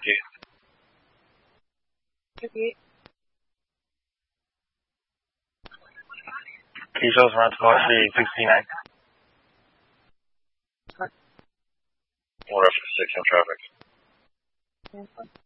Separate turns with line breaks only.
you. Can you show us around to RC 69? One reference 6 in traffic.